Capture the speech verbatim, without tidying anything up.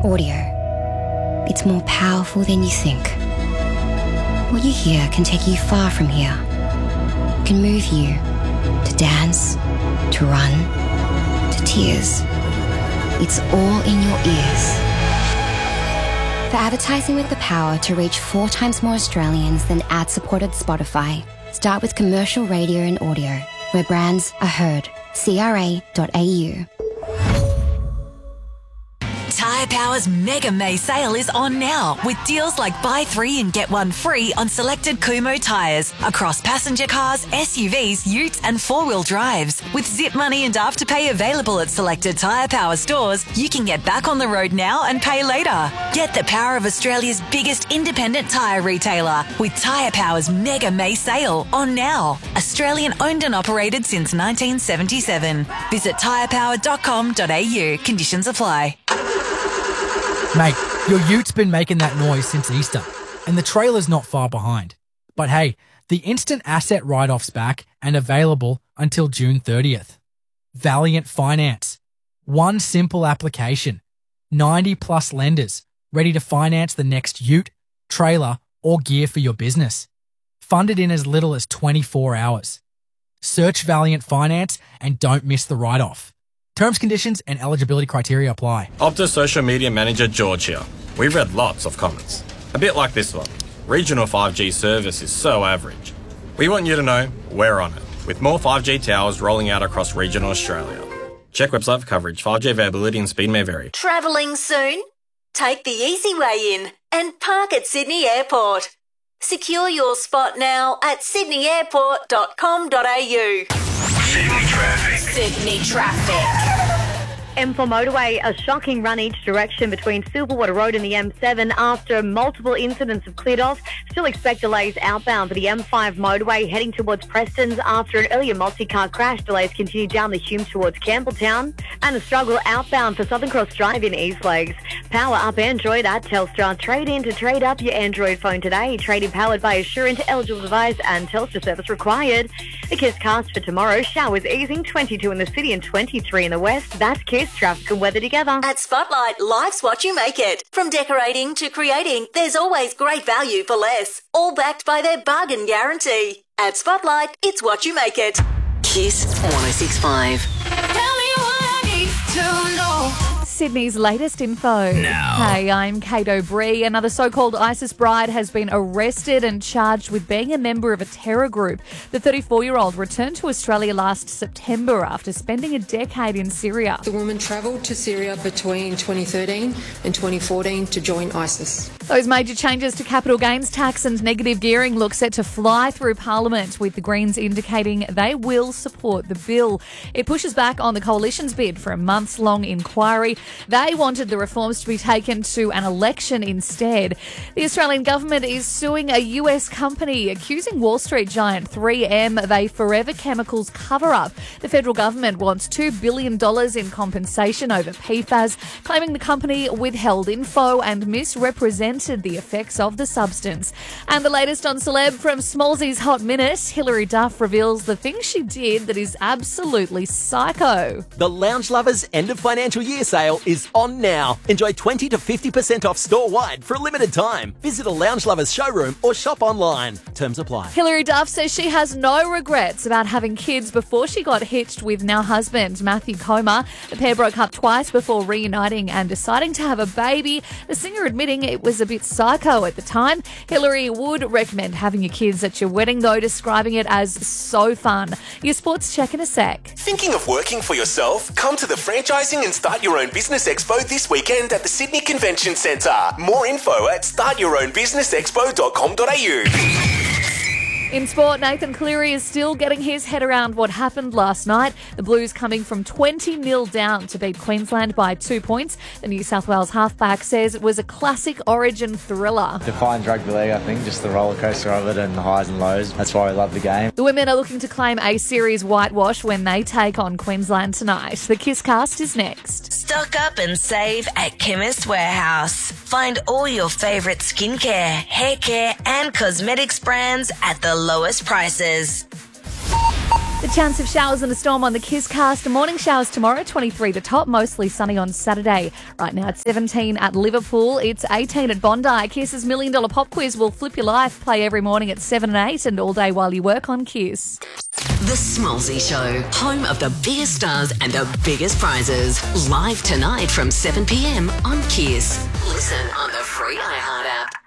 Audio. It's more powerful than you think. What you hear can take you far from here. It can move you to dance, to run, to tears. It's all in your ears. For advertising with the power to reach four times more Australians than ad-supported Spotify, start with commercial radio and audio, where brands are heard. C R A dot A U. Tyre Power's Mega May sale is on now with deals like buy three and get one free on selected Kumho tyres across passenger cars, S U Vs, utes and four-wheel drives. With Zip Money and Afterpay available at selected Tyre Power stores, you can get back on the road now and pay later. Get the power of Australia's biggest independent tyre retailer with Tyre Power's Mega May sale on now. Australian owned and operated since nineteen seventy-seven. Visit tyre power dot com dot a u. Conditions apply. Mate, your ute's been making that noise since Easter, and the trailer's not far behind. But hey, the instant asset write-off's back and available until June thirtieth. Valiant Finance. One simple application. ninety plus lenders ready to finance the next ute, trailer, or gear for your business. Funded in as little as twenty-four hours. Search Valiant Finance and don't miss the write-off. Terms, conditions, and eligibility criteria apply. Optus Social Media Manager George here. We've read lots of comments. A bit like this one. Regional five G service is so average. We want you to know we're on it, with more five G towers rolling out across regional Australia. Check website for coverage. five G availability and speed may vary. Travelling soon? Take the easy way in and park at Sydney Airport. Secure your spot now at sydney airport dot com dot a u. Sydney traffic. Sydney traffic. M four motorway, a shocking run each direction between Silverwater Road and the M seven after multiple incidents have cleared off. Still expect delays outbound for the M five motorway heading towards Preston's after an earlier multi-car crash. Delays continue down the Hume towards Campbelltown. And a struggle outbound for Southern Cross Drive in East Lakes. Power up Android at Telstra. Trade in to trade up your Android phone today. Trade in powered by Assurant, eligible device and Telstra service required. The KISS cast for tomorrow. Showers easing, twenty-two in the city and twenty-three in the west. That's KISS. Traffic and weather together. At Spotlight, life's what you make it. From decorating to creating, there's always great value for less. All backed by their bargain guarantee. At Spotlight, it's what you make it. Kiss one oh six point five. Tell me what I need to know. Sydney's latest info. Now. Hey, I'm Kate O'Brien. Another so-called ISIS bride has been arrested and charged with being a member of a terror group. The thirty-four-year-old returned to Australia last September after spending a decade in Syria. The woman travelled to Syria between twenty thirteen and twenty fourteen to join ISIS. Those major changes to capital gains tax and negative gearing look set to fly through Parliament, with the Greens indicating they will support the bill. It pushes back on the Coalition's bid for a months-long inquiry. They wanted the reforms to be taken to an election instead. The Australian government is suing a U S company, accusing Wall Street giant three M of a Forever Chemicals cover-up. The federal government wants two billion dollars in compensation over P FAS, claiming the company withheld info and misrepresented the effects of the substance. And the latest on celeb from Smallsy's Hot Minute, Hilary Duff reveals the thing she did that is absolutely psycho. The Lounge Lovers end of financial year sale is on now. Enjoy twenty to fifty percent off store-wide for a limited time. Visit a Lounge Lovers showroom or shop online. Terms apply. Hilary Duff says she has no regrets about having kids before she got hitched with now husband Matthew Comer. The pair broke up twice before reuniting and deciding to have a baby. The singer admitting it was a bit psycho at the time. Hilary would recommend having your kids at your wedding, though, describing it as so fun. Your sports check in a sec. Thinking of working for yourself? Come to the Franchising and Start Your Own Business Expo this weekend at the Sydney Convention Centre. More info at start your own business expo dot com dot a u. In sport, Nathan Cleary is still getting his head around what happened last night. The Blues coming from twenty nil down to beat Queensland by two points. The New South Wales halfback says it was a classic Origin thriller. Defines rugby league, I think, just the roller coaster of it and the highs and lows. That's why we love the game. The women are looking to claim a series whitewash when they take on Queensland tonight. The Kiss Cast is next. Stock up and save at Chemist Warehouse. Find all your favourite skincare, hair care and cosmetics brands at the lowest prices. The chance of showers and a storm on the Kisscast. Morning showers tomorrow, twenty-three the top, mostly sunny on Saturday. Right now it's seventeen at Liverpool, it's eighteen at Bondi. Kiss's Million Dollar Pop Quiz will flip your life. Play every morning at seven and eight and all day while you work on Kiss. The Smallsy Show, home of the biggest stars and the biggest prizes. Live tonight from seven p m on Kiss. Listen on the free iHeart app.